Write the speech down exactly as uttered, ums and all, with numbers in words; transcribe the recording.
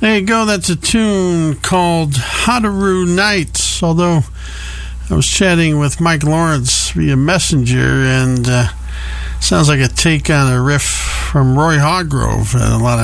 There you go. That's a tune called Hadaru Nights. Although I was chatting with Mike Lawrence via Messenger, and uh, sounds like a take on a riff from Roy Hargrove. A lot of